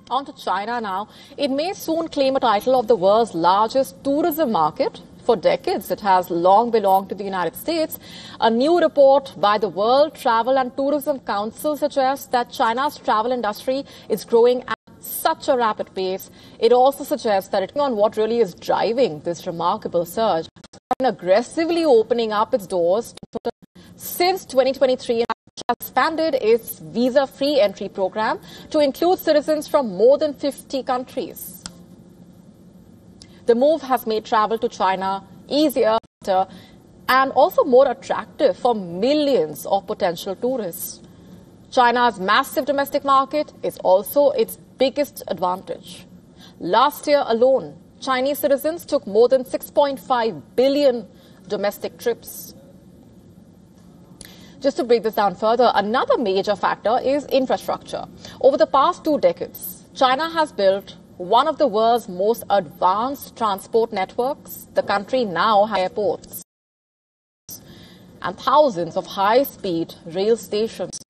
On to China now. It may soon claim a title of the world's largest tourism market. For decades, it has long belonged to the United States. A new report by the World Travel and Tourism Council suggests that China's travel industry is growing at such a rapid pace. It also suggests that it's on what really is driving this remarkable surge. Aggressively opening up its doors since 2023, it has expanded its visa-free entry program to include citizens from more than 50 countries. The move has made travel to China easier and also more attractive for millions of potential tourists. China's massive domestic market is also its biggest advantage. Last year alone, Chinese citizens took more than 6.5 billion domestic trips. Just to break this down further, another major factor is infrastructure. Over the past 2 decades, China has built one of the world's most advanced transport networks. The country now has airports and thousands of high-speed rail stations.